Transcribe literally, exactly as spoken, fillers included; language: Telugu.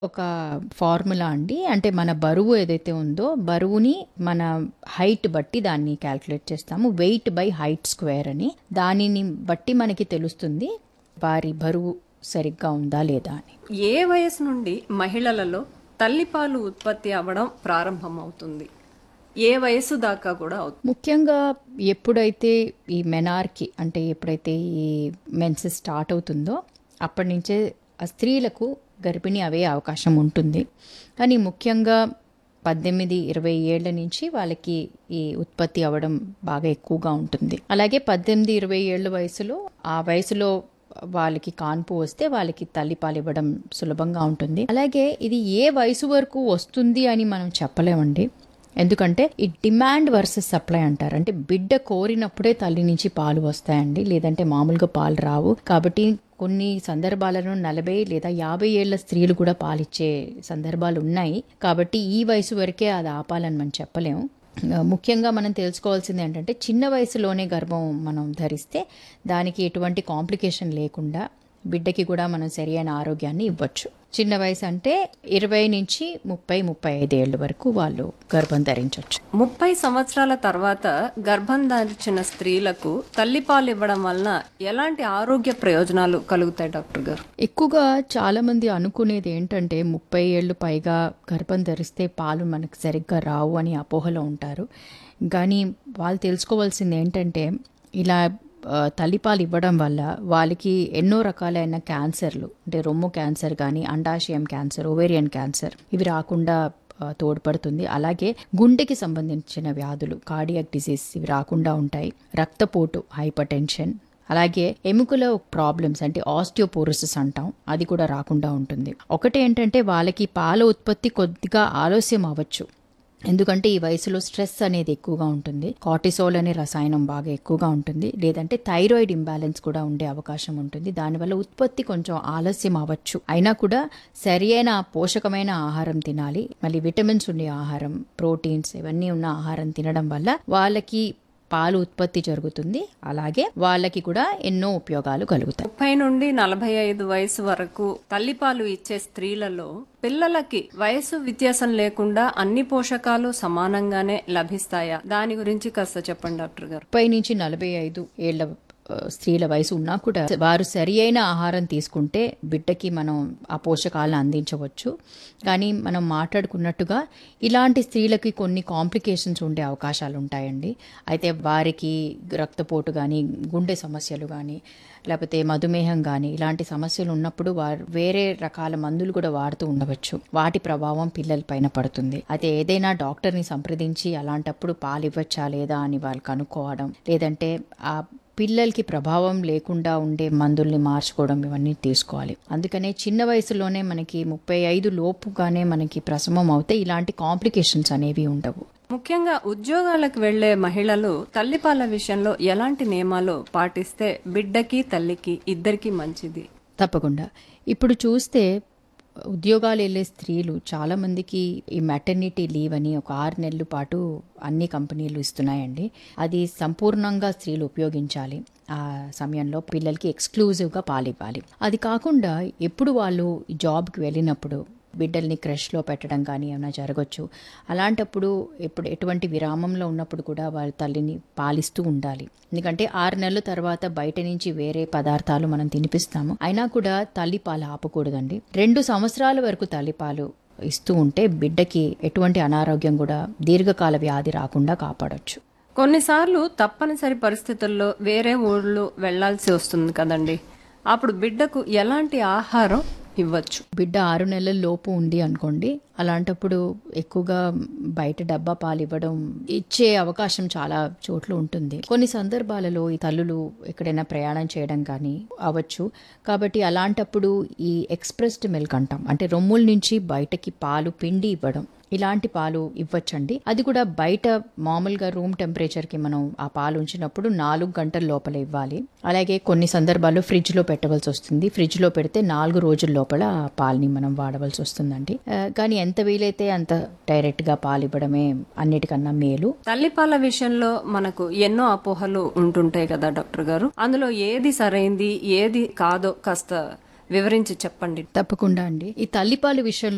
ఒక ఫార్ములా అండి. అంటే మన బరువు ఏదైతే ఉందో, బరువుని మన హైట్ బట్టి దాన్ని క్యాలిక్యులేట్ చేస్తాము. వెయిట్ బై హైట్ స్క్వేర్ అని. దానిని బట్టి మనకి తెలుస్తుంది వారి బరువు సరిగ్గా ఉందా లేదా అని. ఏ వయసు నుండి మహిళలలో తల్లిపాలు ఉత్పత్తి అవ్వడం ప్రారంభమవుతుంది? ఏ వయసు దాకా కూడా అవుతుంది? ముఖ్యంగా ఎప్పుడైతే ఈ మెనార్కి అంటే ఎప్పుడైతే ఈ మెన్సెస్ స్టార్ట్ అవుతుందో అప్పటి నుంచే ఆ స్త్రీలకు గర్భిణి అవే అవకాశం ఉంటుంది. కానీ ముఖ్యంగా పద్దెనిమిది ఇరవై ఏళ్ల నుంచి వాళ్ళకి ఈ ఉత్పత్తి అవ్వడం బాగా ఎక్కువగా ఉంటుంది. అలాగే పద్దెనిమిది ఇరవై ఏళ్ల వయసులో ఆ వయసులో వాళ్ళకి కాన్పు వస్తే వాళ్ళకి తల్లిపాలు ఇవ్వడం సులభంగా ఉంటుంది. అలాగే ఇది ఏ వయసు వరకు వస్తుంది అని మనం చెప్పలేమండి. ఎందుకంటే ఈ డిమాండ్ వర్సెస్ సప్లై అంటారు. అంటే బిడ్డ కోరినప్పుడే తల్లి నుంచి పాలు వస్తాయండి, లేదంటే మామూలుగా పాలు రావు. కాబట్టి కొన్ని సందర్భాలను నలభై లేదా యాభై ఏళ్ల స్త్రీలు కూడా పాలిచ్చే సందర్భాలు ఉన్నాయి. కాబట్టి ఈ వయసు వరకే అది ఆపాలని మనం చెప్పలేము. ముఖ్యంగా మనం తెలుసుకోవాల్సింది ఏంటంటే చిన్న వయసులోనే గర్భం మనం ధరిస్తే దానికి ఎటువంటి కాంప్లికేషన్ లేకుండా బిడ్డకి కూడా మనం సరైన ఆరోగ్యాన్ని ఇవ్వచ్చు. చిన్న వయసు అంటే ఇరవై నుంచి ముప్పై ముప్పై ఐదు ఏళ్ళ వరకు వాళ్ళు గర్భం ధరించవచ్చు. ముప్పై సంవత్సరాల తర్వాత గర్భం ధరించిన స్త్రీలకు తల్లిపాలు ఇవ్వడం వలన ఎలాంటి ఆరోగ్య ప్రయోజనాలు కలుగుతాయి డాక్టర్ గారు? ఎక్కువగా చాలా మంది అనుకునేది ఏంటంటే ముప్పై ఏళ్ళు పైగా గర్భం ధరిస్తే పాలు మనకు సరిగ్గా రావు అని అపోహలో ఉంటారు. కానీ వాళ్ళు తెలుసుకోవాల్సింది ఏంటంటే ఇలా తల్లిపాలు ఇవ్వడం వల్ల వాళ్ళకి ఎన్నో రకాలైన క్యాన్సర్లు, అంటే రొమ్ము క్యాన్సర్ కానీ, అండాశయం క్యాన్సర్, ఓవేరియన్ క్యాన్సర్ ఇవి రాకుండా తోడ్పడుతుంది. అలాగే గుండెకి సంబంధించిన వ్యాధులు, కార్డియాక్ డిసీజ్ ఇవి రాకుండా ఉంటాయి. రక్తపోటు, హైపర్ టెన్షన్, అలాగే ఎముకల ప్రాబ్లమ్స్ అంటే ఆస్టియోపోరోసిస్ అంటాం, అది కూడా రాకుండా ఉంటుంది. ఒకటి ఏంటంటే వాళ్ళకి పాల ఉత్పత్తి కొద్దిగా ఆలస్యం అవ్వచ్చు. ఎందుకంటే ఈ వయసులో స్ట్రెస్ అనేది ఎక్కువగా ఉంటుంది. కార్టిసోల్ అనే రసాయనం బాగా ఎక్కువగా ఉంటుంది. లేదంటే థైరాయిడ్ ఇంబ్యాలెన్స్ కూడా ఉండే అవకాశం ఉంటుంది. దానివల్ల ఉత్పత్తి కొంచెం ఆలస్యం అవ్వచ్చు. అయినా కూడా సరియైన పోషకమైన ఆహారం తినాలి. మళ్ళీ విటమిన్స్ ఉండే ఆహారం, ప్రోటీన్స్ ఇవన్నీ ఉన్న ఆహారం తినడం వల్ల వాళ్ళకి పాలు ఉత్పత్తి జరుగుతుంది. అలాగే వాళ్ళకి కూడా ఎన్నో ఉపయోగాలు కలుగుతాయి. ముప్పై నుండి నలభై ఐదు వయసు వరకు తల్లిపాలు ఇచ్చే స్త్రీలలో పిల్లలకి వయసు వ్యత్యాసం లేకుండా అన్ని పోషకాలు సమానంగానే లభిస్తాయా? దాని గురించి కాస్త చెప్పండి డాక్టర్ గారు. ముప్పై నుంచి నలభై ఐదు ఏళ్ల స్త్రీల వయసు ఉన్నా కూడా వారు సరి అయిన ఆహారం తీసుకుంటే బిడ్డకి మనం ఆ పోషకాలను అందించవచ్చు. కానీ మనం మాట్లాడుకున్నట్టుగా ఇలాంటి స్త్రీలకి కొన్ని కాంప్లికేషన్స్ ఉండే అవకాశాలు ఉంటాయండి. అయితే వారికి రక్తపోటు కానీ, గుండె సమస్యలు కానీ, లేకపోతే మధుమేహం కానీ ఇలాంటి సమస్యలు ఉన్నప్పుడు వారు వేరే రకాల మందులు కూడా వాడుతూ ఉండవచ్చు. వాటి ప్రభావం పిల్లల పైన పడుతుంది. అయితే ఏదైనా డాక్టర్ని సంప్రదించి అలాంటప్పుడు పాలు ఇవ్వచ్చా లేదా అని వాళ్ళు కనుక్కోవడం, లేదంటే ఆ పిల్లలకి ప్రభావం లేకుండా ఉండే మందుల్ని మార్చుకోవడం, ఇవన్నీ తీసుకోవాలి. అందుకనే చిన్న వయసులోనే మనకి ముప్పై ఐదు లోపుగానే మనకి ప్రసవం అవుతే ఇలాంటి కాంప్లికేషన్స్ అనేవి ఉండవు. ముఖ్యంగా ఉద్యోగాలకు వెళ్లే మహిళలు తల్లిపాల విషయంలో ఎలాంటి నియమాలు పాటిస్తే బిడ్డకి తల్లికి ఇద్దరికి మంచిది? తప్పకుండా. ఇప్పుడు చూస్తే ఉద్యోగాలు వెళ్ళే స్త్రీలు చాలా మందికి ఈ మెటర్నిటీ లీవ్ అని ఒక ఆరు నెలల పాటు అన్ని కంపెనీలు ఇస్తున్నాయండి. అది సంపూర్ణంగా స్త్రీలు ఉపయోగించాలి. ఆ సమయంలో పిల్లలకి ఎక్స్క్లూజివ్గా పాలివ్వాలి. అది కాకుండా ఎప్పుడు వాళ్ళు జాబ్కి వెళ్ళినప్పుడు బిడ్డల్ని క్రష్లో పెట్టడం కానీ ఏమైనా జరగచ్చు. అలాంటప్పుడు ఎప్పుడు ఎటువంటి విరామంలో ఉన్నప్పుడు కూడా వాళ్ళ తల్లిని పాలిస్తూ ఉండాలి. ఎందుకంటే ఆరు నెలల తర్వాత బయట నుంచి వేరే పదార్థాలు మనం తినిపిస్తాము. అయినా కూడా తల్లిపాలు ఆపకూడదండి. రెండు సంవత్సరాల వరకు తల్లిపాలు ఇస్తూ ఉంటే బిడ్డకి ఎటువంటి అనారోగ్యం కూడా, దీర్ఘకాల వ్యాధి రాకుండా కాపాడొచ్చు. కొన్నిసార్లు తప్పనిసరి పరిస్థితుల్లో వేరే ఊళ్ళు వెళ్లాల్సి వస్తుంది కదండి. అప్పుడు బిడ్డకు ఎలాంటి ఆహారం ఇవ్వచ్చు? బిడ్డ ఆరు నెలల లోపు ఉంది అనుకోండి, అలాంటప్పుడు ఎక్కువగా బయట డబ్బా పాలు ఇవ్వడం ఇచ్చే అవకాశం చాలా చోట్ల ఉంటుంది. కొన్ని సందర్భాలలో ఈ తల్లులు ఎక్కడైనా ప్రయాణం చేయడం కానీ అవ్వచ్చు. కాబట్టి అలాంటప్పుడు ఈ ఎక్స్ప్రెస్డ్ మిల్క్ అంటాం, అంటే రొమ్ముల నుంచి బయటకి పాలు పిండి ఇవ్వడం, ఇలాంటి పాలు ఇవ్వచ్చండి. అది కూడా బయట మామూలుగా రూమ్ టెంపరేచర్కి మనం ఆ పాలు ఉంచినప్పుడు నాలుగు గంటల లోపల ఇవ్వాలి. అలాగే కొన్ని సందర్భాల్లో ఫ్రిడ్జ్లో పెట్టవలసి వస్తుంది. ఫ్రిడ్జ్లో పెడితే నాలుగు రోజుల లోపల ఆ పాలని మనం వాడవలసి వస్తుందండి. కానీ ఎంత వీలైతే అంత డైరెక్ట్గా పాలు ఇవ్వడమే అన్నిటికన్నా మేలు. తల్లిపాల విషయంలో మనకు ఎన్నో అపోహలు ఉంటుంటాయి కదా డాక్టర్ గారు. అందులో ఏది సరైంది ఏది కాదో కాస్త వివరించి చెప్పండి. తప్పకుండా అండి. ఈ తల్లిపాల విషయంలో